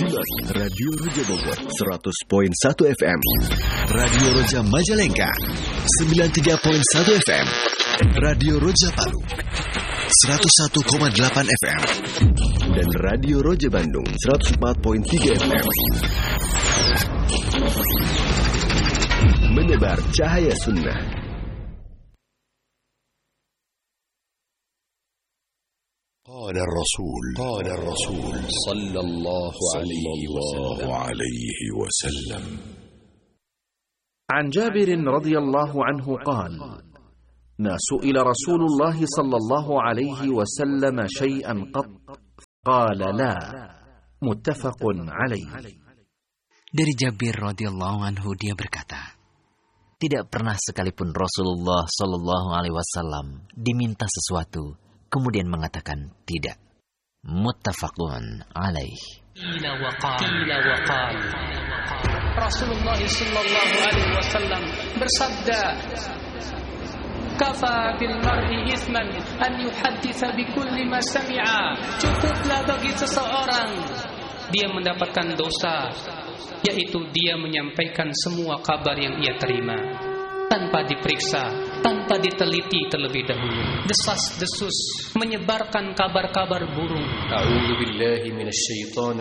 Simak Radio Roja Bogor 100.1 FM, Radio Roja Majalengka 93.1 FM, Radio Roja Palu 101,8 FM, dan Radio Roja Bandung 104.3 FM. Menebar cahaya sunnah. قال الرسول صلى الله عليه وسلم عن جابر رضي الله عنه قال: ما سئل رسول الله صلى الله عليه وسلم شيئا قط قال لا. متفق عليه. Dari Jabir radhiyallahu anhu dia berkata, tidak pernah sekalipun Rasulullah sallallahu alaihi wasallam diminta sesuatu kemudian mengatakan tidak. Muttafaqun alaih. Qila wa qal. Rasulullah sallallahu alaihi wasallam bersabda, kafa bil mar'i ithman an yuhadditsa bi kulli ma sami'a. Cukuplah bagi seseorang dia mendapatkan dosa, yaitu dia menyampaikan semua kabar yang ia terima tanpa diperiksa, tanpa diteliti terlebih dahulu. Desas-desus menyebarkan kabar-kabar burung. A'udzu billahi minasyaitonir